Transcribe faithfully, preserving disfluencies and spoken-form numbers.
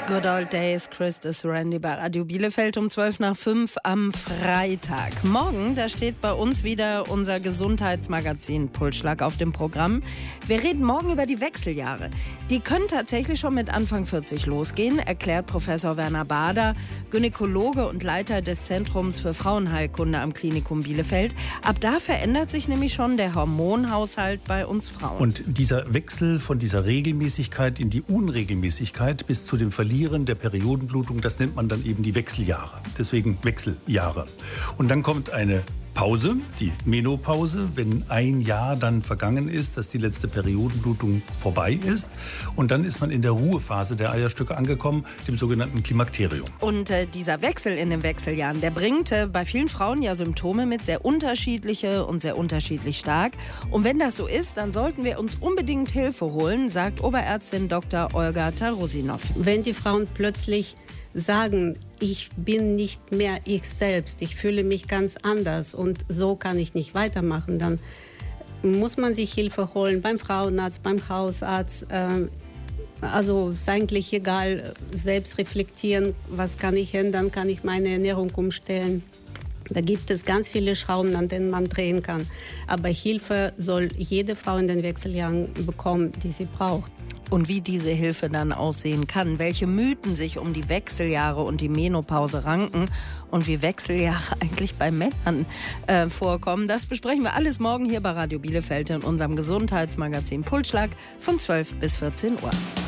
Good Old Days, Christus Randy bei Radio Bielefeld um zwölf nach fünf am Freitag. Morgen, da steht bei uns wieder unser Gesundheitsmagazin Pulsschlag auf dem Programm. Wir reden morgen über die Wechseljahre. Die können tatsächlich schon mit Anfang vierzig losgehen, erklärt Professor Werner Bader, Gynäkologe und Leiter des Zentrums für Frauenheilkunde am Klinikum Bielefeld. Ab da verändert sich nämlich schon der Hormonhaushalt bei uns Frauen. Und dieser Wechsel von dieser Regelmäßigkeit in die Unregelmäßigkeit bis zu dem Verlieren der Periodenblutung, das nennt man dann eben die Wechseljahre. Deswegen Wechseljahre. Und dann kommt eine Pause, die Menopause, wenn ein Jahr dann vergangen ist, dass die letzte Periodenblutung vorbei ist. Und dann ist man in der Ruhephase der Eierstöcke angekommen, dem sogenannten Klimakterium. Und äh, dieser Wechsel in den Wechseljahren, der bringt äh, bei vielen Frauen ja Symptome mit, sehr unterschiedliche und sehr unterschiedlich stark. Und wenn das so ist, dann sollten wir uns unbedingt Hilfe holen, sagt Oberärztin Doktor Olga Tarusinov. Wenn die Frauen plötzlich sagen, ich bin nicht mehr ich selbst, ich fühle mich ganz anders und so kann ich nicht weitermachen, dann muss man sich Hilfe holen beim Frauenarzt, beim Hausarzt. Also ist eigentlich egal, selbst reflektieren, was kann ich ändern, kann ich meine Ernährung umstellen. Da gibt es ganz viele Schrauben, an denen man drehen kann. Aber Hilfe soll jede Frau in den Wechseljahren bekommen, die sie braucht. Und wie diese Hilfe dann aussehen kann, welche Mythen sich um die Wechseljahre und die Menopause ranken und wie Wechseljahre eigentlich bei Männern äh, vorkommen, das besprechen wir alles morgen hier bei Radio Bielefeld in unserem Gesundheitsmagazin Pulsschlag von zwölf bis vierzehn Uhr.